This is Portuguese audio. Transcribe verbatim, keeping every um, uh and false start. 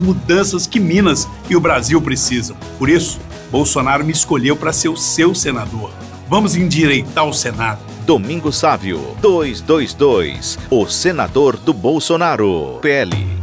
mudanças que Minas e o Brasil precisam. Por isso, Bolsonaro me escolheu para ser o seu senador. Vamos endireitar o Senado. Domingos Sávio, duzentos e vinte e dois, o senador do Bolsonaro. P L